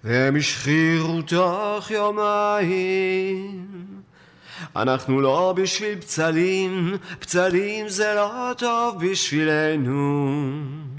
והם השחירו תוך יומיים. אנחנו לא בשביל פצלים, פצלים זה לא טוב בשבילנו.